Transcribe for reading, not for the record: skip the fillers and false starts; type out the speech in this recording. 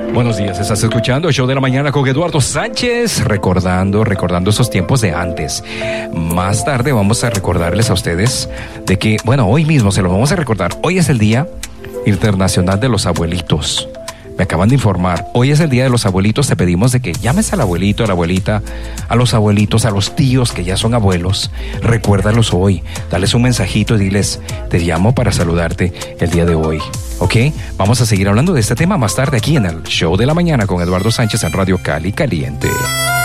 Buenos días, estás escuchando el Show de la Mañana con Eduardo Sánchez, recordando esos tiempos de antes. Más tarde vamos a recordarles a ustedes de que, bueno, hoy mismo se lo vamos a recordar. Hoy es el Día Internacional de los Abuelitos. Me acaban de informar, hoy es el Día de los Abuelitos. Te pedimos de que llames al abuelito, a la abuelita, a los abuelitos, a los tíos que ya son abuelos. Recuérdalos hoy, dales un mensajito y diles, te llamo para saludarte el día de hoy. ¿Ok? Vamos a seguir hablando de este tema más tarde aquí en el Show de la Mañana con Eduardo Sánchez en Radio Cali Caliente.